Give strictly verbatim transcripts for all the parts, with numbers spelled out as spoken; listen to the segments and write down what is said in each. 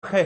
है।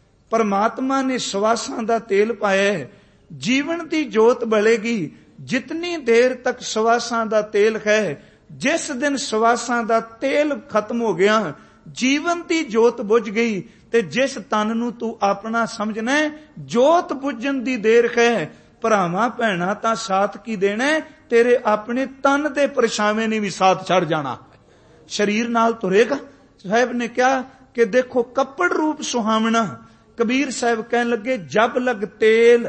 परमात्मा ने सवासां दा तेल पाया है, जीवन की जोत बलेगी जितनी देर तक सवासां दा तेल है। जिस दिन सवासां दा तेल खत्म हो गया, जीवन की जोत बुझ गई, ते जिस तन नूं तू अपना समझना है, जोत बुझण दी देर है। भरावां भैणां तां साथ की देना है, तेरे अपने तन दे परछावे ने भी साथ छड़ जाना, शरीर नाल तुरेगा। साहब ने कहा कि देखो कपड़ रूप सुहावना। कबीर साहब कहन लगे, जब लग तेल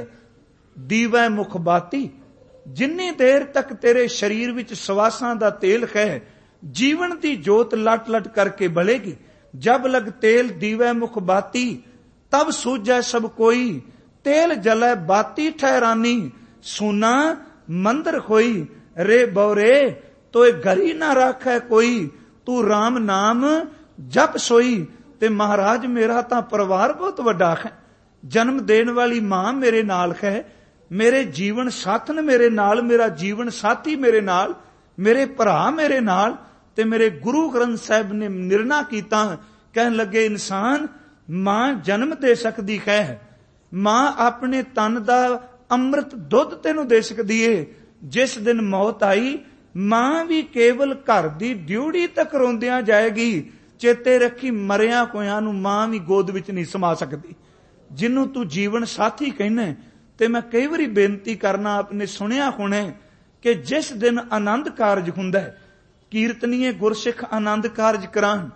दीवै मुख बाती, जिन्नी देर तक तेरे शरीर विच सवासां दा तेल है, जीवन की जोत लट लट करके बलेगी। जब लग तेल दीवै मुख बाती, तब सूझै सब कोई, तेल जलै बाती ठहरानी, सुना मंदिर खोई, रे बौरे तोए घरी ना राखै कोई, तू राम नाम जप सोई। ते महाराज मेरा तां परिवार बहुत वड्डा है, जन्म देने वाली मां मेरे नाल है, मेरे जीवन साथन मेरे नाल, मेरा जीवन साथी मेरे नाल, मेरे भरा मेरे नाल, ते मेरे गुरु ग्रंथ साहिब ने निर्णय कीता। कहन लगे, इंसान मां जन्म दे सकदी है, मां अपने तन दा अमृत दुध तेनू दे सकदी है। जिस दिन मौत आई, मां भी केवल घर दी ड्यूटी तक रोंदियां जाएगी। चेते रखी, मरिया कोयां नू मां भी गोद विच नहीं समा सकदी। जिन्नू तू जीवन साथी कहना, ते मैं कई बारी बेनती करना, आपने सुनिया होना कि जिस दिन आनंद कारज हुंदा है, कीर्तनीय गुरसिख आनंद कारज करान,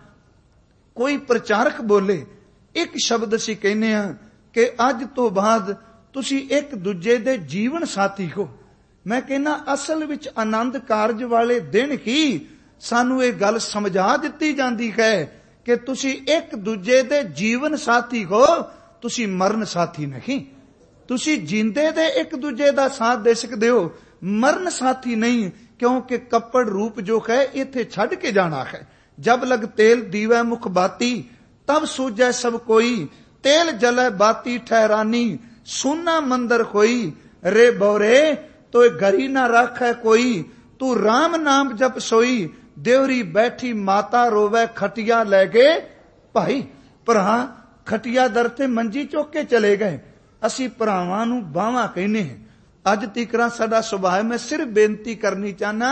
कोई प्रचारक बोले, एक शब्द असीं कहने आ कि अज तो बाद तुसी एक दूजे दे जीवन साथी हो। मैं कहना असल विच आनंद कारज वाले दिन ही सानू ये गल समझा दिती जाती है कि तुसी एक दूजे दे जीवन साथी हो, तुसी मरण साथी नहीं। तुसी जींदे दे एक दूजे दा साथ दे सकदे हो, मरण साथी नहीं, क्योंकि कपड़ रूप जो है इथे छड़ के जाना है। जब लग तेल दीवै मुख बाती, तब सूझै सब कोई, तेल जलै बाती ठहरानी, सुना मंदिर खोई, रे बौरे तो घरी ना राखै कोई, तू राम नाम जप सोई, देवरी बैठी माता रोवै खटिया लै गए भाई। भरा खटिया दर ते मंजी चुक के चले गए। असी भरावां नू बावां कहने हैं। अज तीकरा साडा सुभाव, मैं सिर्फ बेनती करनी चाहना,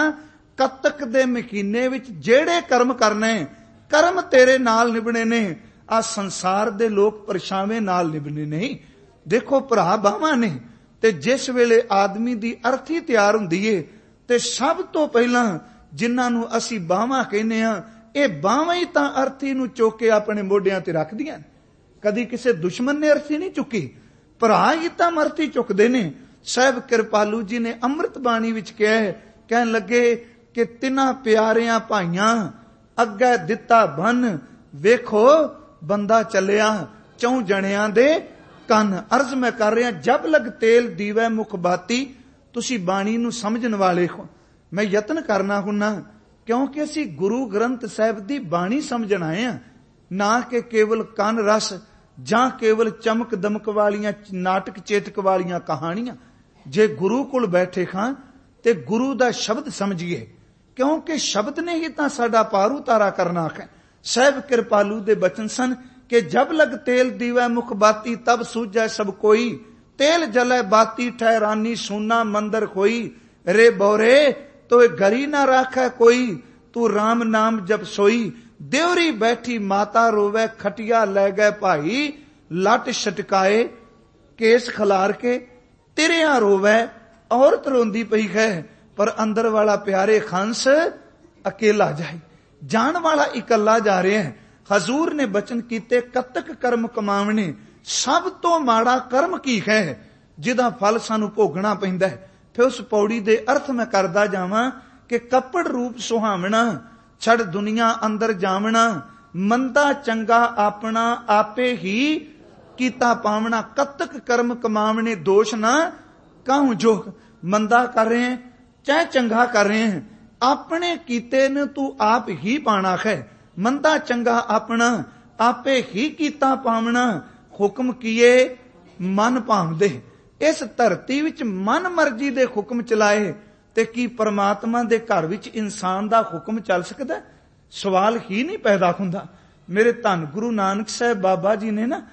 कतक दे महीने विच जेड़े कर्म करने, कर्म तेरे नाल निभने ने, आ संसार दे लोग परछावे नाल निभने नहीं। देखो भरा बावां ने, ते जिस वेले आदमी दी अर्थी तैयार हुंदी है, ते सब तो पहला जिन्हां नू असी बावां कहने आ, ये बावां ही तां अर्थी नू चुक के अपने मोढियां ते रख दियां। कदी किसी दुश्मन ने अर्थी नहीं चुकी, भरा ही तां अर्थी चुकदे ने। साहब कृपालू जी ने अमृत बाणी विच कहा है, कहन लगे कि तिन्हां प्यारियां भाइयां अग्गे दिता बन, वेखो बंदा चलिया चौं जणियां दे कन। अर्ज मैं कर रहा, जब लग तेल दीवै मुख बाती, तुसी बाणी नू समझण वाले हो। मैं यत्न करना हुन्ना, क्योंकि असी गुरु ग्रंथ साहिब दी बाणी समझण आए हैं, ना कि केवल कन रस जां केवल चमक दमक वालियां नाटक चेतक वालियां कहानियां। जे गुरु कोल बैठे खां ते गुरु दा शब्द समझिए, क्योंकि शब्द ने ही तां साडा पार उतारा करना है। साहिब कृपालू दे बचन सन कि जब लग तेल दीवै मुख बाती, तब सूझै सब कोई, तेल जलै बाती ठहरानी, सुना मंदिर खोई, रे बौरे तो घरी ना राखै कोई, तू राम नाम जप सोई, देवरी बैठी माता रोवै खटिया लै गए भाई, लट छटकाए केस खलार के, तिरिया रोवै औरत रोंदी पई है, पर अंदर वाला प्यारे खंस अकेला जाए, जान वाला इकल्ला जा रहे हैं। हजूर ने बचन कीते, कतक कर्म कमावने, सब तो माड़ा कर्म की है जिदा फल सानू भोगना पैंदा है। फिर उस पौड़ी दे अर्थ मैं करदा जावां कि कपड़ रूप सुहावना, छड़ दुनिया अंदर जावना, मंदा चंगा अपना आपे ही कीता पावना, कतक कर्म कमावने दोष ना काहू जोग। मंदा कर रहे हैं चाहे चंगा कर रहे हैं, अपने कीते ने तू आप ही पाना है। मंदा चंगा अपना आपे ही कीता पावना, हुक्म किए मन भावदे। इस धरती विच मन मर्जी दे हुक्म चलाए ते की परमात्मा दे घर विच इंसान दा हुक्म चल सकदा? सवाल ही नहीं पैदा हुंदा। मेरे धन गुरु नानक साहब बाबा जी ने ना